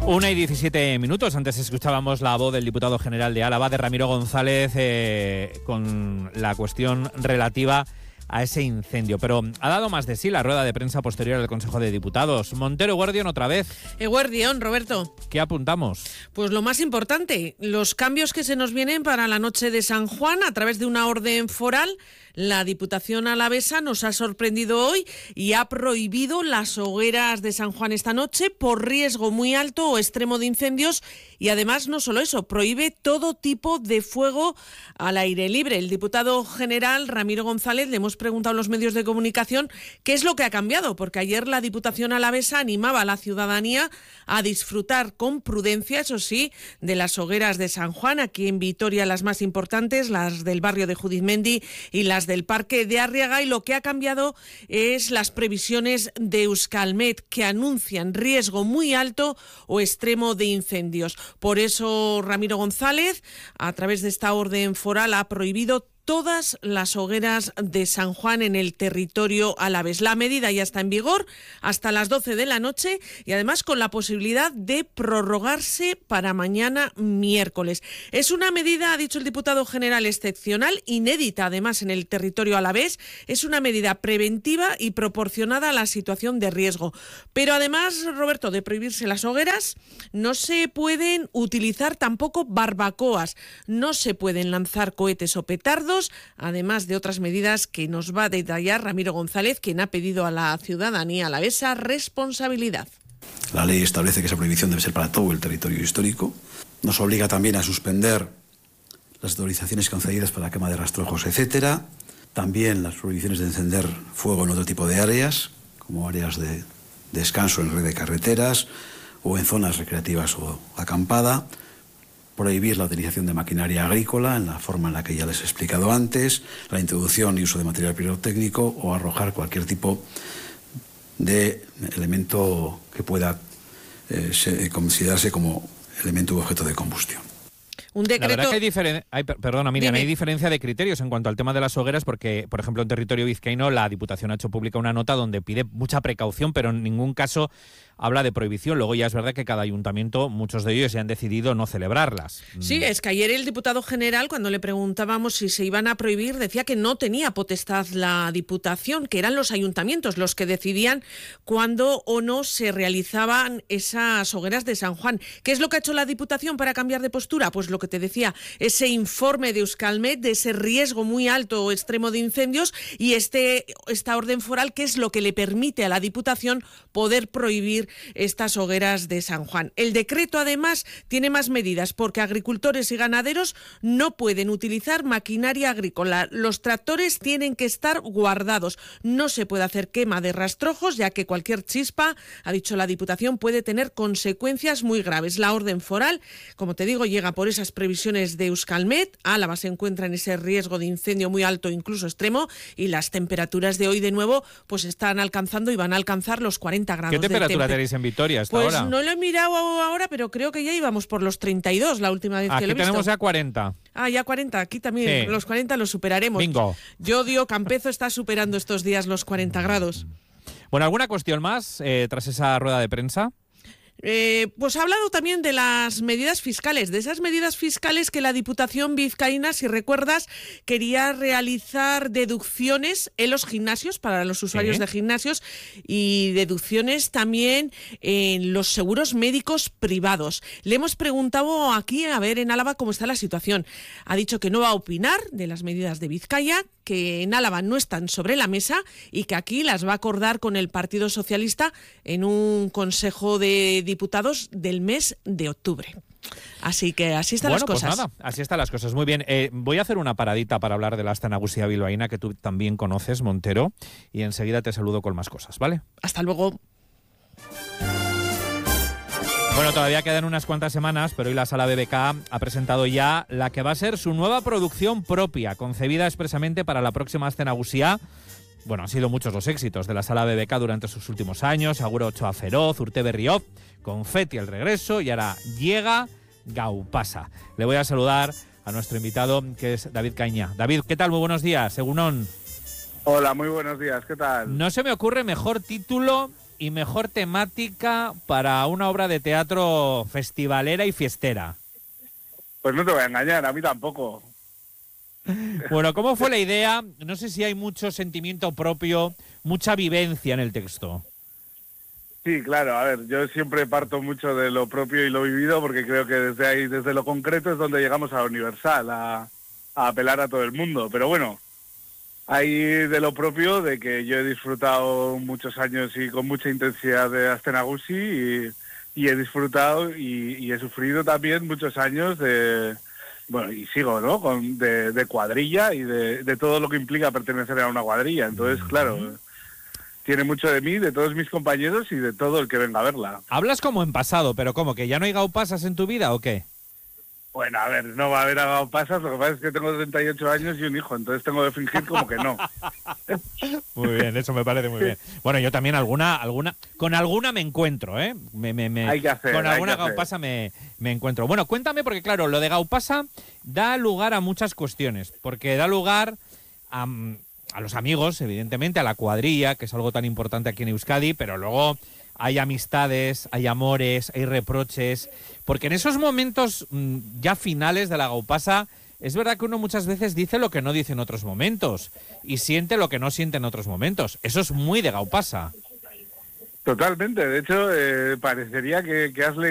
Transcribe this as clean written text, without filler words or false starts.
1:17. Antes escuchábamos la voz del diputado general de Álava, de Ramiro González, con la cuestión relativa a ese incendio. Pero ha dado más de sí la rueda de prensa posterior al Consejo de Diputados. Montero, Eguerdión otra vez. Eguerdión, Roberto. ¿Qué apuntamos? Pues lo más importante, los cambios que se nos vienen para la noche de San Juan a través de una orden foral. La Diputación alavesa nos ha sorprendido hoy y ha prohibido las hogueras de San Juan esta noche por riesgo muy alto o extremo de incendios, y además no solo eso, prohíbe todo tipo de fuego al aire libre. El diputado general Ramiro González, le hemos preguntado a los medios de comunicación qué es lo que ha cambiado, porque ayer la Diputación alavesa animaba a la ciudadanía a disfrutar con prudencia, eso sí, de las hogueras de San Juan. Aquí en Vitoria las más importantes, las del barrio de Judizmendi y las del Parque de Arriaga, y lo que ha cambiado es las previsiones de Euskalmet, que anuncian riesgo muy alto o extremo de incendios. Por eso Ramiro González, a través de esta orden foral, ha prohibido todas las hogueras de San Juan en el territorio alavés. La medida ya está en vigor hasta las 12 de la noche y además con la posibilidad de prorrogarse para mañana miércoles. Es una medida, ha dicho el diputado general, excepcional, inédita además en el territorio alavés. Es una medida preventiva y proporcionada a la situación de riesgo. Pero además, Roberto, de prohibirse las hogueras, no se pueden utilizar tampoco barbacoas, no se pueden lanzar cohetes o petardos, además de otras medidas que nos va a detallar Ramiro González, quien ha pedido a la ciudadanía alavesa responsabilidad. La ley establece que esa prohibición debe ser para todo el territorio histórico. Nos obliga también a suspender las autorizaciones concedidas para la quema de rastrojos, etcétera. También las prohibiciones de encender fuego en otro tipo de áreas, como áreas de descanso en red de carreteras o en zonas recreativas o acampada. Prohibir la utilización de maquinaria agrícola en la forma en la que ya les he explicado antes, la introducción y uso de material pirotécnico o arrojar cualquier tipo de elemento que pueda considerarse como elemento u objeto de combustión. Un decreto... La verdad que hay diferencia de criterios en cuanto al tema de las hogueras, porque, por ejemplo, en territorio vizcaíno la Diputación ha hecho pública una nota donde pide mucha precaución, pero en ningún caso habla de prohibición. Luego ya es verdad que cada ayuntamiento, muchos de ellos ya han decidido no celebrarlas. Sí, es que ayer el diputado general, cuando le preguntábamos si se iban a prohibir, decía que no tenía potestad la Diputación, que eran los ayuntamientos los que decidían cuándo o no se realizaban esas hogueras de San Juan. ¿Qué es lo que ha hecho la Diputación para cambiar de postura? Pues lo que te decía, ese informe de Euskalmet, de ese riesgo muy alto o extremo de incendios, y esta orden foral, que es lo que le permite a la Diputación poder prohibir estas hogueras de San Juan. El decreto, además, tiene más medidas, porque agricultores y ganaderos no pueden utilizar maquinaria agrícola. Los tractores tienen que estar guardados. No se puede hacer quema de rastrojos, ya que cualquier chispa, ha dicho la Diputación, puede tener consecuencias muy graves. La orden foral, como te digo, llega por esas previsiones de Euskalmet. Álava se encuentra en ese riesgo de incendio muy alto, incluso extremo, y las temperaturas de hoy, de nuevo, pues están alcanzando y van a alcanzar los 40 grados. ¿Qué temperatura tenéis en Vitoria hasta pues ahora? No lo he mirado ahora, pero creo que ya íbamos por los 32 la última vez que lo he visto. Aquí tenemos ya 40. Ya 40, aquí también. Sí. Los 40 los superaremos. Bingo. Llodio, Campezo está superando estos días los 40 grados. Bueno, ¿alguna cuestión más tras esa rueda de prensa? Pues ha hablado también de las medidas fiscales, de esas medidas fiscales que la Diputación vizcaína, si recuerdas, quería realizar deducciones en los gimnasios para los usuarios de gimnasios y deducciones también en los seguros médicos privados. Le hemos preguntado aquí, a ver, en Álava, cómo está la situación. Ha dicho que no va a opinar de las medidas de Vizcaya, que en Álava no están sobre la mesa y que aquí las va a acordar con el Partido Socialista en un Consejo de Diputados del mes de octubre. Así que así están las cosas. Pues nada, así están las cosas. Muy bien, voy a hacer una paradita para hablar de la Aste Nagusia bilbaína, que tú también conoces, Montero, y enseguida te saludo con más cosas, ¿vale? Hasta luego. Bueno, todavía quedan unas cuantas semanas, pero hoy la Sala BBK ha presentado ya la que va a ser su nueva producción propia, concebida expresamente para la próxima Aste Nagusia. Bueno, han sido muchos los éxitos de la Sala BBK durante sus últimos años: Aguro Ochoa Feroz, Urte Berriot, Confetti el regreso, y ahora llega Gaupasa. Le voy a saludar a nuestro invitado, que es David Cañá. David, ¿qué tal? Muy buenos días, Egunon. Hola, muy buenos días, ¿qué tal? No se me ocurre mejor título y mejor temática para una obra de teatro festivalera y fiestera. Pues no te voy a engañar, a mí tampoco. Bueno, ¿cómo fue la idea? No sé si hay mucho sentimiento propio, mucha vivencia en el texto. Sí, claro, a ver, yo siempre parto mucho de lo propio y lo vivido porque creo que desde ahí, desde lo concreto es donde llegamos a lo universal, a apelar a todo el mundo. Pero bueno, hay de lo propio, de que yo he disfrutado muchos años y con mucha intensidad de Astenagusi y he disfrutado y he sufrido también muchos años de, bueno, y sigo, ¿no? De cuadrilla y de todo lo que implica pertenecer a una cuadrilla. Entonces, claro, tiene mucho de mí, de todos mis compañeros y de todo el que venga a verla. Hablas como en pasado, pero ¿cómo? ¿Que ya no hay gaupasas en tu vida o qué? Bueno, a ver, no va a haber gaupasas, lo que pasa es que tengo 38 años y un hijo, entonces tengo que fingir como que no. Muy bien, eso me parece muy bien. Bueno, yo también con alguna me encuentro, ¿eh? Hay que hacer, con alguna hay que hacer. gaupasa me encuentro. Bueno, cuéntame, porque claro, lo de gaupasa da lugar a muchas cuestiones, porque da lugar a los amigos, evidentemente, a la cuadrilla, que es algo tan importante aquí en Euskadi, pero luego hay amistades, hay amores, hay reproches, porque en esos momentos ya finales de la gaupasa es verdad que uno muchas veces dice lo que no dice en otros momentos y siente lo que no siente en otros momentos. Eso es muy de gaupasa. Totalmente, de hecho, parecería que has leído